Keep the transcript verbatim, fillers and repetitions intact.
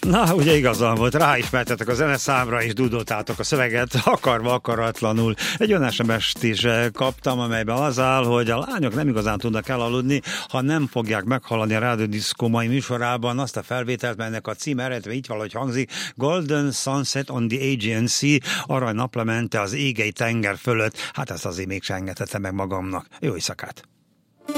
Na, ugye igazam volt, ráismertetek a zeneszámra, és dudoltátok a szöveget, akarva, akaratlanul. Egy olyan es em es-t is kaptam, amelyben az áll, hogy a lányok nem igazán tudnak elaludni, ha nem fogják meghallani a Rádió Diszkó mai műsorában azt a felvételt, melynek a cím eredetve így valahogy hangzik: Golden Sunset on the Aegean Sea, arany naplemente az égei tenger fölött. Hát ezt azért még engedhetem meg magamnak. Jó éjszakát!